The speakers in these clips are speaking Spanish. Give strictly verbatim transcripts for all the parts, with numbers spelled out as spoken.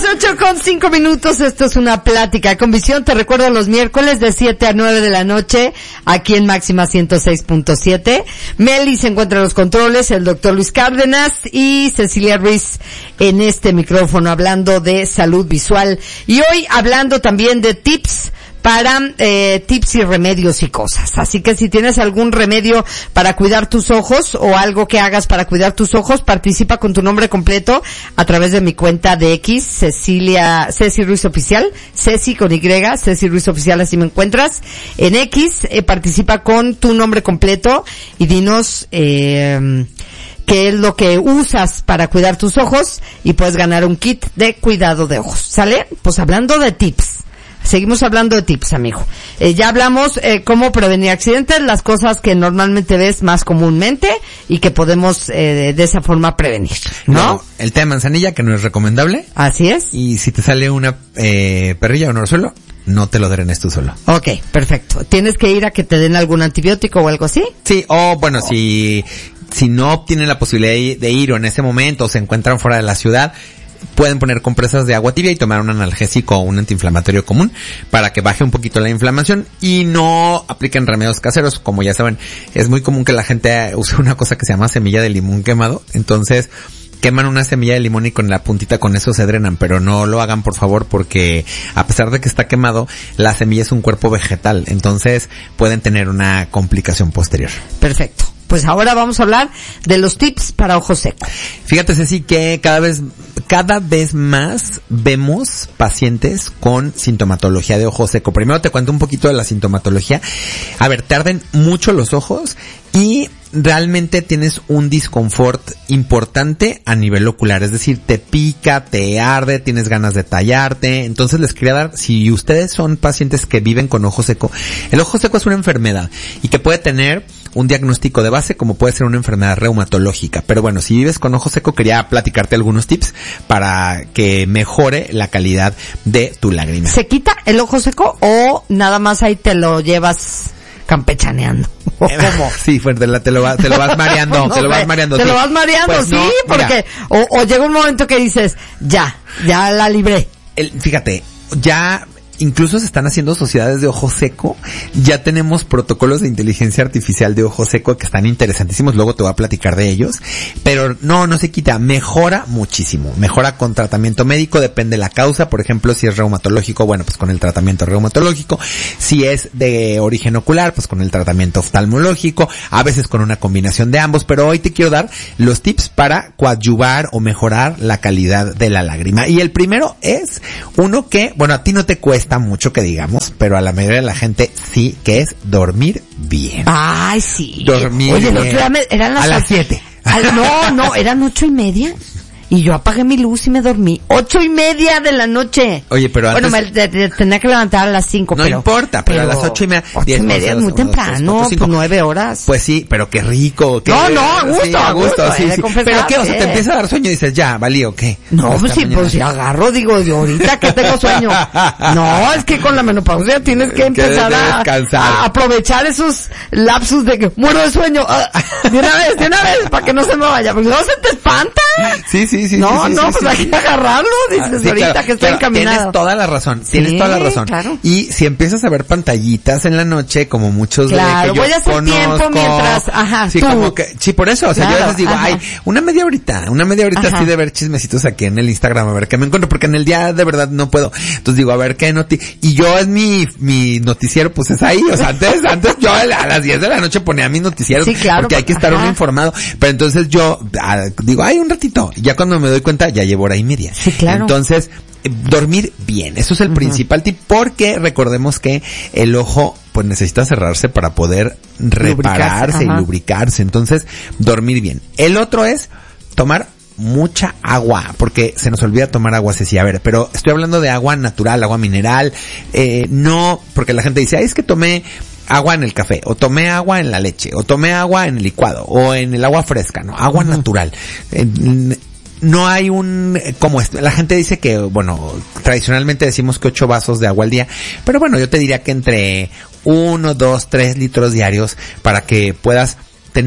ocho con cinco minutos, esto es una plática con visión. Te recuerdo los miércoles de siete a nueve de la noche, aquí en Máxima ciento seis punto siete. Meli se encuentra en los controles, el doctor Luis Cárdenas y Cecilia Ruiz en este micrófono hablando de salud visual. Y hoy hablando también de tips para eh, tips y remedios y cosas. Así que si tienes algún remedio para cuidar tus ojos o algo que hagas para cuidar tus ojos, participa con tu nombre completo a través de mi cuenta de X, Cecilia, Ceci Ruiz Oficial, Ceci con Y, Ceci Ruiz Oficial, así me encuentras. En X, eh, participa con tu nombre completo y dinos, eh, qué es lo que usas para cuidar tus ojos y puedes ganar un kit de cuidado de ojos. ¿Sale? Pues hablando de tips. Seguimos hablando de tips, amigo. Eh, ya hablamos eh, cómo prevenir accidentes, las cosas que normalmente ves más comúnmente y que podemos eh, de esa forma prevenir, ¿no? No, el té de manzanilla, que no es recomendable. Así es. Y si te sale una eh, perrilla o un orzuelo, no te lo drenes tú solo. Ok, perfecto. ¿Tienes que ir a que te den algún antibiótico o algo así? Sí, o bueno, oh. si si no obtienen la posibilidad de ir o en ese momento o se encuentran fuera de la ciudad, pueden poner compresas de agua tibia y tomar un analgésico o un antiinflamatorio común para que baje un poquito la inflamación y no apliquen remedios caseros. Como ya saben, es muy común que la gente use una cosa que se llama semilla de limón quemado. Entonces, queman una semilla de limón y con la puntita con eso se drenan, pero no lo hagan por favor porque a pesar de que está quemado, la semilla es un cuerpo vegetal. Entonces, pueden tener una complicación posterior. Perfecto. Pues ahora vamos a hablar de los tips para ojo seco. Fíjate, Ceci, que cada vez, cada vez más vemos pacientes con sintomatología de ojo seco. Primero te cuento un poquito de la sintomatología. A ver, te arden mucho los ojos y realmente tienes un disconfort importante a nivel ocular, es decir, te pica, te arde, tienes ganas de tallarte. Entonces les quería dar, si ustedes son pacientes que viven con ojo seco, el ojo seco es una enfermedad y que puede tener un diagnóstico de base como puede ser una enfermedad reumatológica. Pero bueno, si vives con ojo seco, quería platicarte algunos tips para que mejore la calidad de tu lágrima. ¿Se quita el ojo seco o nada más ahí te lo llevas campechaneando? ¿Cómo? Sí, pues te, la, te, lo, va, te lo vas mareando, no, te lo vas mareando. Te sí. lo vas mareando, pues sí, no, porque o, o llega un momento que dices, ya, ya la libré. El, fíjate, ya incluso se están haciendo sociedades de ojo seco, ya tenemos protocolos de inteligencia artificial de ojo seco que están interesantísimos, luego te voy a platicar de ellos, pero no, no se quita, mejora muchísimo, mejora con tratamiento médico, depende de la causa, por ejemplo, si es reumatológico, bueno, pues con el tratamiento reumatológico, si es de origen ocular, pues con el tratamiento oftalmológico, a veces con una combinación de ambos, pero hoy te quiero dar los tips para coadyuvar o mejorar la calidad de la lágrima. Y el primero es uno que, bueno, a ti no te cuesta mucho que digamos, pero a la mayoría de la gente sí, que es dormir bien. Ay, sí. Dormir Oye, bien. No, eran las a las siete. No, no, eran ocho y media. Y yo apagué mi luz y me dormí. Ocho y media de la noche. Oye, pero antes... Bueno, me de, de, tenía que levantar a las cinco, no pero... No importa, pero, pero a las ocho y media... Ocho diez, y media es muy temprano, pues nueve horas. Pues sí, pero qué rico. Qué, no, no, a gusto, sí, a gusto, gusto, sí, sí. Pero qué, o sea, te empieza a dar sueño y dices, ya, valí o qué. No, pues sí, pues si agarro, digo, yo ahorita que tengo sueño. No, es que con la menopausia tienes que empezar a, a aprovechar esos lapsus de que muero de sueño. De una vez, de una vez, para que no se me vaya, porque no se te espanta. Sí, sí, sí. No, sí, no, sí, pues hay que agarrarlo, dices, ah, sí, ahorita claro, que estoy encaminado. Tienes toda la razón, sí, tienes toda la razón. Claro. Y si empiezas a ver pantallitas en la noche, como muchos claro, de que yo voy a hacer conozco, tiempo mientras, ajá, sí, tú. como que, sí, por eso, o sea, claro, yo les digo, ajá. ay, una media horita, una media horita ajá. así de ver chismecitos aquí en el Instagram, a ver qué me encuentro, porque en el día de verdad no puedo. Entonces digo, a ver qué noti, y yo es mi, mi noticiero, pues es ahí, o sea, antes, antes yo a las diez de la noche ponía mis noticieros, sí, claro, porque hay que estar ajá. uno informado, pero entonces yo, ah, digo, ay, un ratito, y ya cuando me doy cuenta, ya llevo hora y media. Sí, claro. Entonces, dormir bien, eso es el uh-huh. principal tip, porque recordemos que el ojo pues necesita cerrarse para poder repararse y lubricarse, entonces dormir bien. El otro es tomar mucha agua, porque se nos olvida tomar agua, Ceci, a ver, pero estoy hablando de agua natural, agua mineral, eh, no, porque la gente dice, ay, es que tomé agua en el café, o tomé agua en la leche, o tomé agua en el licuado, o en el agua fresca, no, agua uh-huh. natural. Eh, no hay un, como la gente dice que, bueno, tradicionalmente decimos que ocho vasos de agua al día, pero bueno, yo te diría que entre uno, dos, tres litros diarios para que puedas tener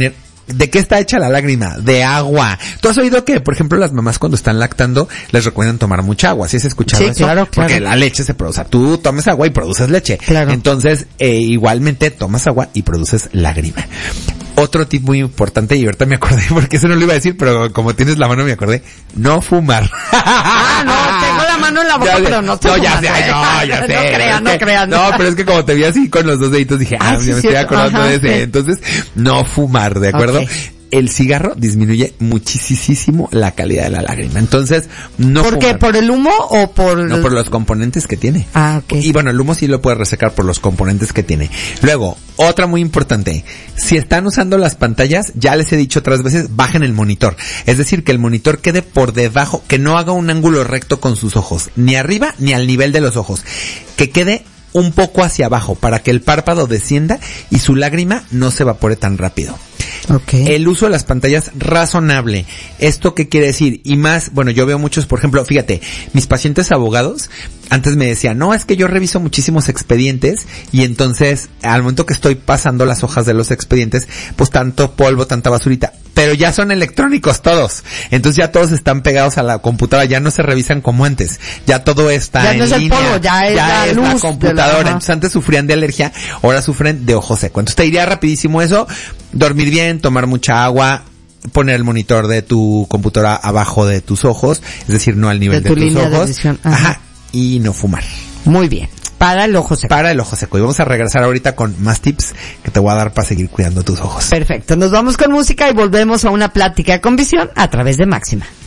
¿De qué está hecha la lágrima? De agua. ¿Tú has oído que, por ejemplo, las mamás cuando están lactando les recomiendan tomar mucha agua? ¿Sí has escuchado sí, eso? Claro, claro. Porque la leche se produce. Tú tomas agua y produces leche. Claro. Entonces, eh, igualmente tomas agua y produces lágrima. Otro tip muy importante, y ahorita me acordé porque eso no lo iba a decir, pero como tienes la mano me acordé, no fumar. Ah, no, tengo la mano en la boca, ya, pero no estoy No, ya sé, fumando. no, ya sé. No crean, no que, crean. No, pero es que como te vi así con los dos deditos dije, ah, ah sí, ya me cierto. estoy acordando Ajá, de ese. sí. Entonces, no fumar, ¿de acuerdo? Okay. El cigarro disminuye muchísimo la calidad de la lágrima. Entonces, no ¿Por qué? fumar. ¿Por el humo o por...? No, por los componentes que tiene. Ah, ok. Y bueno, el humo sí lo puedes resecar por los componentes que tiene. Luego, otra muy importante. Si están usando las pantallas, ya les he dicho otras veces, bajen el monitor. Es decir, que el monitor quede por debajo, que no haga un ángulo recto con sus ojos. Ni arriba, ni al nivel de los ojos. Que quede un poco hacia abajo, para que el párpado descienda y su lágrima no se evapore tan rápido. Okay. El uso de las pantallas razonable. ¿Esto qué quiere decir? Y más, bueno, yo veo muchos, por ejemplo, fíjate, mis pacientes abogados antes me decían, no, es que yo reviso muchísimos expedientes y entonces al momento que estoy pasando las hojas de los expedientes, pues tanto polvo, tanta basurita, pero ya son electrónicos todos. Entonces ya todos están pegados a la computadora, ya no se revisan como antes. Ya todo está ya en no es el línea. polvo, ya es ya la es luz la de computadora. la... Entonces antes sufrían de alergia, ahora sufren de ojo seco. Entonces te diría rapidísimo eso, dormir bien, tomar mucha agua, poner el monitor de tu computadora abajo de tus ojos, es decir, no al nivel de, de, tu tus línea ojos. De visión. Ajá. Ajá. Y no fumar. Muy bien. Para el ojo seco. Para el ojo seco. Y vamos a regresar ahorita con más tips que te voy a dar para seguir cuidando tus ojos. Perfecto. Nos vamos con música y volvemos a una plática con visión a través de Máxima.